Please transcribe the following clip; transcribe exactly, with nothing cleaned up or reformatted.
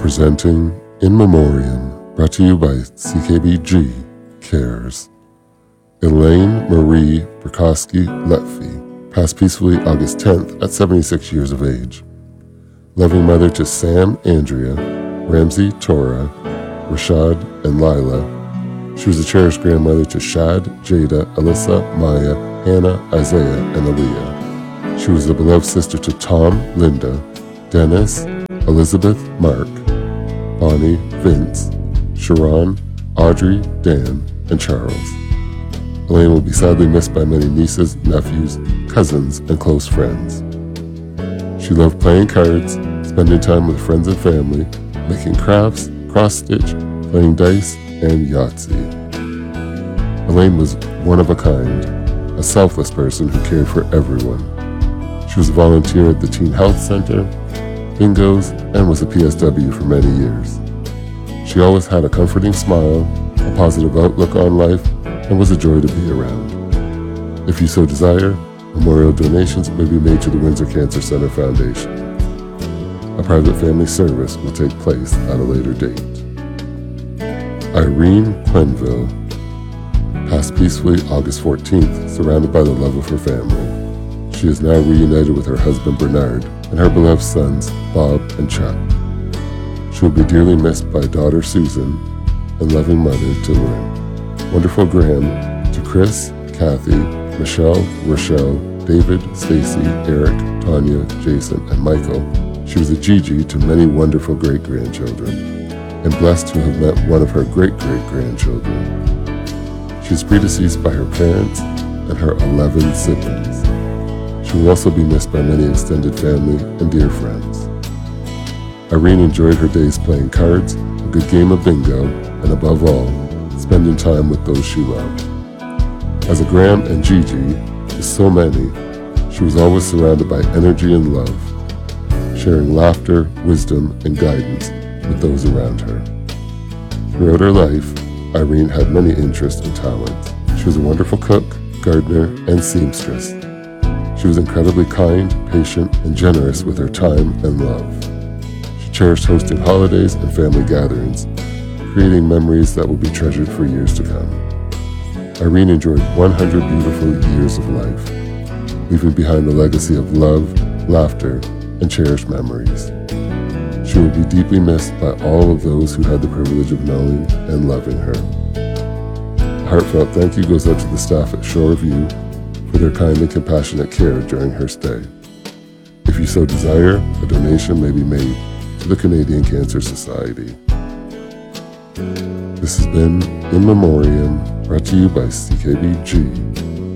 Presenting In Memoriam, brought to you by C K B G Cares. Elaine Marie Burkowski Letfi passed peacefully August tenth at seventy-six years of age. Loving mother to Sam, Andrea, Ramsey, Tora, Rashad, and Lila, she was a cherished grandmother to Shad, Jada, Alyssa, Maya, Hannah, Isaiah, and Aaliyah. She was a beloved sister to Tom, Linda, Dennis, Elizabeth, Mark, Bonnie, Vince, Sharon, Audrey, Dan, and Charles. Elaine will be sadly missed by many nieces, nephews, cousins, and close friends. She loved playing cards, spending time with friends and family, making crafts, cross-stitch, playing dice, and Yahtzee. Elaine was one of a kind, a selfless person who cared for everyone. She was a volunteer at the Teen Health Center, bingos, and was a P S W for many years. She always had a comforting smile, a positive outlook on life, and was a joy to be around. If you so desire, memorial donations may be made to the Windsor Cancer Center Foundation. A private family service will take place at a later date. Irene Quenville passed peacefully August fourteenth, surrounded by the love of her family. She is now reunited with her husband Bernard and her beloved sons Bob and Chuck. She will be dearly missed by daughter Susan and loving mother to Lynn. Wonderful Graham to Chris, Kathy, Michelle, Rochelle, David, Stacy, Eric, Tanya, Jason, and Michael. She was a Gigi to many wonderful great-grandchildren, and blessed to have met one of her great-great-grandchildren. She is predeceased by her parents and her eleven siblings. She will also be missed by many extended family and dear friends. Irene enjoyed her days playing cards, a good game of bingo, and above all, spending time with those she loved. As a Graham and Gigi, to so many, she was always surrounded by energy and love, sharing laughter, wisdom, and guidance with those around her. Throughout her life, Irene had many interests and talents. She was a wonderful cook, gardener, and seamstress. She was incredibly kind, patient, and generous with her time and love. She cherished hosting holidays and family gatherings, creating memories that will be treasured for years to come. Irene enjoyed one hundred beautiful years of life, leaving behind a legacy of love, laughter, and cherished memories. She will be deeply missed by all of those who had the privilege of knowing and loving her. A heartfelt thank you goes out to the staff at Shoreview for their kind and compassionate care during her stay. If you so desire, a donation may be made to the Canadian Cancer Society. This has been In Memoriam, brought to you by C K B G